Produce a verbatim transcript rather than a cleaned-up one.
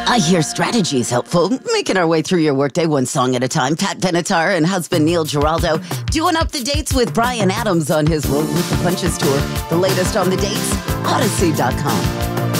I hear strategy is helpful. Making our way through your workday one song at a time. Pat Benatar and husband Neil Giraldo doing up the dates with Bryan Adams on his Roll with the Punches tour. The latest on the dates, Odyssey dot com.